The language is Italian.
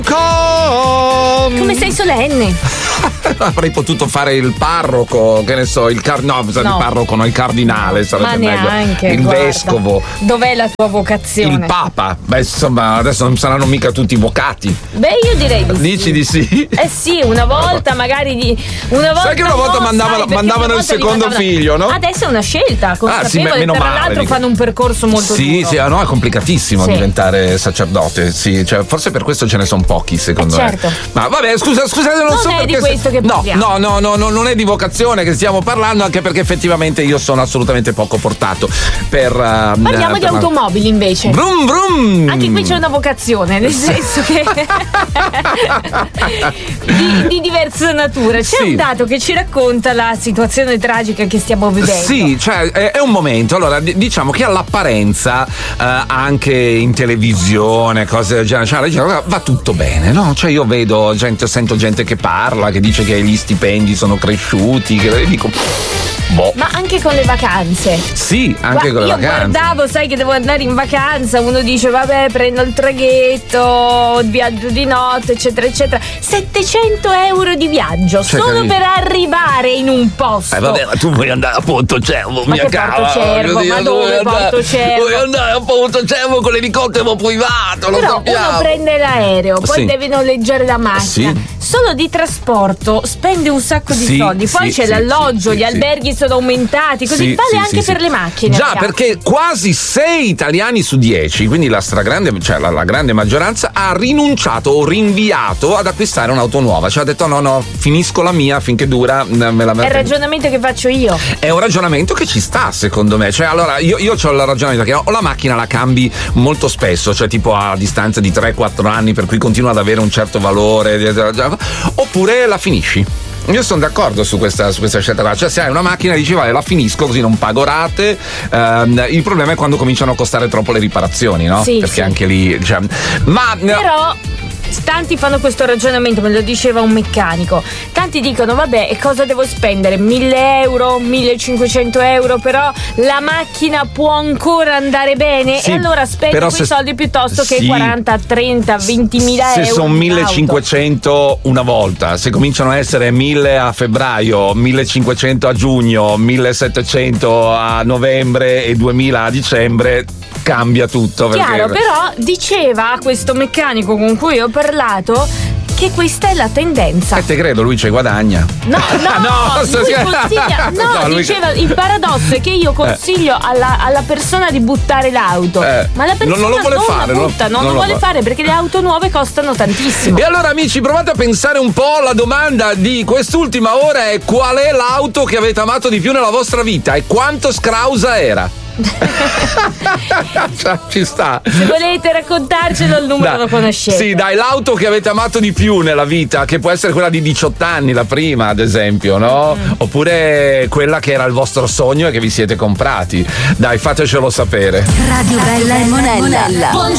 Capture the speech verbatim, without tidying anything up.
Come sei solenne. Avrei potuto fare il parroco, che ne so, il car- no, no. il parroco, no, il cardinale sarebbe Ma neanche, meglio. Il guarda. vescovo. Dov'è la tua vocazione? Il papa. Beh, insomma, adesso non saranno mica tutti vocati. Beh, io direi di Dici sì. di sì? Eh sì, una volta magari di una volta. Sai che una volta no, mandavano, sai, mandavano il secondo mandavano... figlio, no? Adesso è una scelta consapevole, ah, sì, beh, meno tra male, l'altro dico. fanno un percorso molto sì, duro. Sì, no, è complicatissimo sì. diventare sacerdote, sì, cioè forse per questo ce ne sono pochi, secondo eh, certo. me. Ma vabbè, scusa, scusate, non, non so è perché di questo che no, parliamo. no, no, no, no, non è di vocazione che stiamo parlando, anche perché effettivamente io sono assolutamente poco portato per uh, Parliamo uh, di automobili invece. Brum brum. Anche qui c'è una vocazione, nel senso che di, di diversa natura. C'è sì. un dato che ci racconta la situazione tragica che stiamo vivendo. Sì, cioè è, è un momento. Allora, d- diciamo che all'apparenza uh, anche in televisione, cose del genere, cioè, va tutto bene, no? Cioè io vedo gente, sento gente che parla, che dice che gli stipendi sono cresciuti, che dico boh. Ma anche con le vacanze. Sì, anche Gua- con le io vacanze. Io guardavo, sai che devo andare in vacanza, uno dice vabbè prendo il traghetto, il viaggio di notte, eccetera eccetera. settecento euro di viaggio, cioè, solo che... per arrivare in un posto. Eh vabbè, ma tu vuoi andare a Pontocervo, ma mia che cara. Portocervo, ma dove Portocervo? Vuoi andare a Pontocervo con l'elicottero privato, lo Però sappiamo. uno prende l'aereo, poi sì. deve noleggiare la macchina. Sì. Solo di trasporto spende un sacco di sì, soldi, poi sì, c'è sì, l'alloggio, sì, gli sì. alberghi sono aumentati, così sì, vale sì, anche sì, per sì. le macchine. Già, ragazzi. perché quasi sei italiani su dieci, quindi la stragrande, cioè la, la grande maggioranza, ha rinunciato o rinviato ad acquistare un'auto nuova. Cioè ha detto no, no, finisco la mia finché dura, me la È il ragionamento che faccio io. È un ragionamento che ci sta, secondo me. Cioè, allora, io, io ho il ragionamento che o la macchina la cambi molto spesso, cioè tipo a distanza di tre quattro anni, per cui continua ad avere un certo valore, oppure la finisci. Io sono d'accordo su questa, su questa scelta qua. Cioè, se hai una macchina dici vale, la finisco così non pago rate. Ehm, il problema è quando cominciano a costare troppo le riparazioni, no? Sì, perché sì. anche lì, cioè, ma però tanti fanno questo ragionamento, me lo diceva un meccanico. Tanti dicono vabbè, e cosa devo spendere? mille euro, millecinquecento euro, però la macchina può ancora andare bene, sì, e allora spendo quei se, soldi piuttosto sì, che quaranta, trenta, ventimila euro. Se sono millecinquecento una volta, se cominciano a essere mille a febbraio, millecinquecento a giugno, millesettecento a novembre e duemila a dicembre, cambia tutto. Chiaro, perché... però diceva questo meccanico con cui ho parlato che questa è la tendenza. E te credo, lui ci guadagna. No, no, no, sto lui consiglia, no, no lui... diceva il paradosso è che io consiglio eh. alla, alla persona di buttare l'auto, eh. ma la persona non, non lo vuole non fare, la butta, non, non, non lo vuole fa. fare perché le auto nuove costano tantissimo. E allora amici, provate a pensare un po', la domanda di quest'ultima ora è: qual è l'auto che avete amato di più nella vostra vita e quanto scrausa era? Cioè, ci sta. Se volete raccontarcelo, il numero dai, lo conoscete. Sì, dai, l'auto che avete amato di più nella vita, che può essere quella di diciotto anni, la prima ad esempio, no? Mm. Oppure quella che era il vostro sogno e che vi siete comprati. Dai, fatecelo sapere. Radio Bella e Monella.